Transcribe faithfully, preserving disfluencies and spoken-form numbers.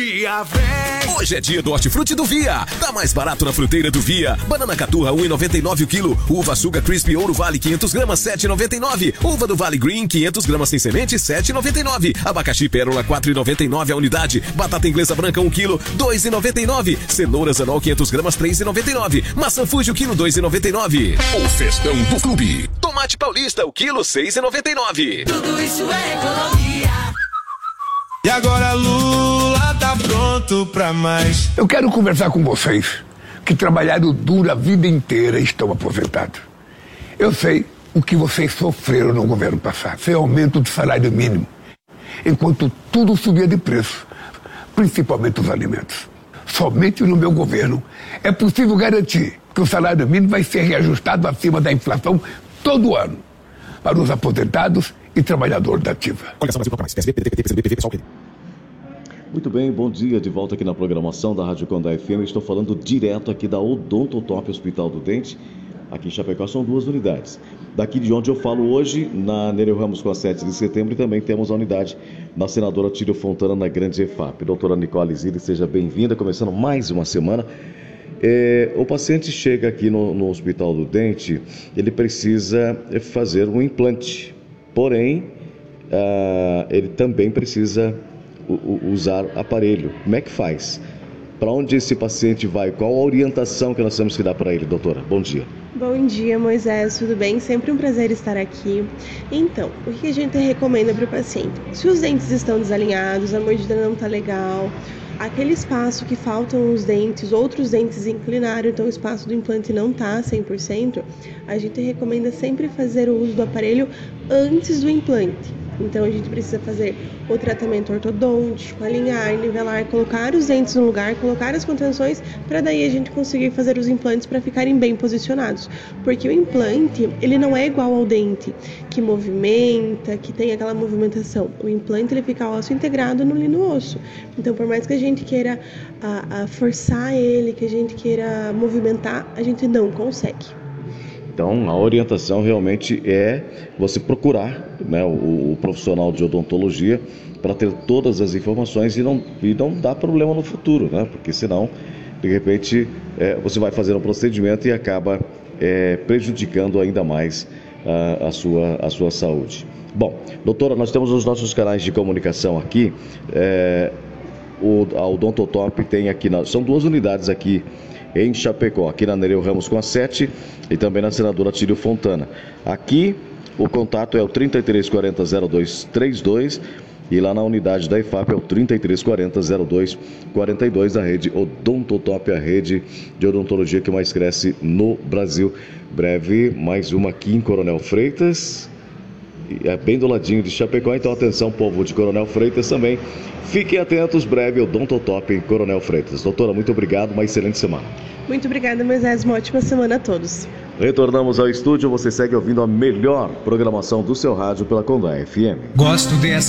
Hoje é dia do Hortifruti do Via. Tá mais barato na fruteira do Via. Banana caturra um real e noventa e nove o quilo. Uva Suga Crisp Ouro Vale quinhentos gramas sete reais e noventa e nove. Uva do Vale Green quinhentos gramas sem semente sete reais e noventa e nove. Abacaxi Pérola quatro reais e noventa e nove a unidade. Batata inglesa branca um quilo dois reais e noventa e nove. Cenoura Zanol quinhentos gramas três reais e noventa e nove. Maçã Fuji o quilo dois reais e noventa e nove. O festão do clube. Tomate paulista o quilo seis reais e noventa e nove. Tudo isso é economia. E agora Lula tá pronto pra mais. Eu quero conversar com vocês que trabalharam duro a vida inteira e estão aposentados. Eu sei o que vocês sofreram no governo passado, sem aumento do salário mínimo, enquanto tudo subia de preço, principalmente os alimentos. Somente no meu governo é possível garantir que o salário mínimo vai ser reajustado acima da inflação todo ano para os aposentados e trabalhadores da ativa. Muito bem, bom dia, de volta aqui na programação da Rádio Condá F M. Estou falando direto aqui da Odontotop Hospital do Dente. Aqui em Chapecó são duas unidades. Daqui de onde eu falo hoje, na Nereu Ramos com a sete de setembro, e também temos a unidade na Senadora Tírio Fontana, na Grande E F A P. Doutora Nicole Zilli, seja bem-vinda, começando mais uma semana. É, o paciente chega aqui no, no Hospital do Dente, ele precisa fazer um implante, porém, uh, ele também precisa u, u, usar aparelho. Como é que faz? Para onde esse paciente vai? Qual a orientação que nós temos que dar para ele, doutora? Bom dia. Bom dia, Moisés, tudo bem? Sempre um prazer estar aqui. Então, o que a gente recomenda para o paciente? Se os dentes estão desalinhados, a mordida não está legal, aquele espaço que faltam os dentes, outros dentes inclinaram, então o espaço do implante não está cem por cento, a gente recomenda sempre fazer o uso do aparelho antes do implante. Então a gente precisa fazer o tratamento ortodôntico, alinhar, nivelar, colocar os dentes no lugar, colocar as contenções, para daí a gente conseguir fazer os implantes para ficarem bem posicionados. Porque o implante, ele não é igual ao dente, que movimenta, que tem aquela movimentação. O implante, ele fica osso integrado no lino osso. Então, por mais que a gente queira a, a forçar ele, que a gente queira movimentar, a gente não consegue. Então, a orientação realmente é você procurar, né, o, o profissional de odontologia para ter todas as informações e não, e não dar problema no futuro, né? Porque senão, de repente, é, você vai fazer um procedimento e acaba é, prejudicando ainda mais a, a, sua, a sua saúde. Bom, doutora, nós temos os nossos canais de comunicação aqui. É, o, a Odontotop tem aqui, na, são duas unidades aqui em Chapecó, aqui na Nereu Ramos com a sete e também na Senadora Tírio Fontana. Aqui o contato é o trinta e três quarenta, zero dois trinta e dois e lá na unidade da I F A P é o trinta e três quarenta, zero dois quarenta e dois da rede Odontotop, a rede de odontologia que mais cresce no Brasil. Breve, mais uma aqui em Coronel Freitas, é bem do ladinho de Chapecó, então atenção, povo de Coronel Freitas também. Fiquem atentos, breve Odontotop em Coronel Freitas. Doutora, muito obrigado, uma excelente semana. Muito obrigada, Moisés, uma ótima semana a todos. Retornamos ao estúdio, você segue ouvindo a melhor programação do seu rádio pela Condá F M. Gosto dessa